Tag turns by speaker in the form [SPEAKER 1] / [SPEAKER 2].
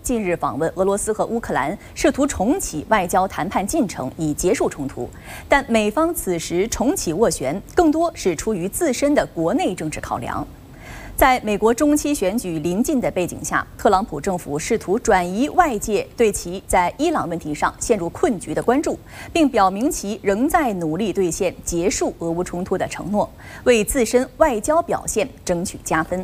[SPEAKER 1] 近日访问俄罗斯和乌克兰，试图重启外交谈判进程，以结束冲突。但美方此时重启斡旋，更多是出于自身的国内政治考量。 在美国中期选举临近的背景下，特朗普政府试图转移外界对其在伊朗问题上陷入困局的关注，并表明其仍在努力兑现结束俄乌冲突的承诺，为自身外交表现争取加分。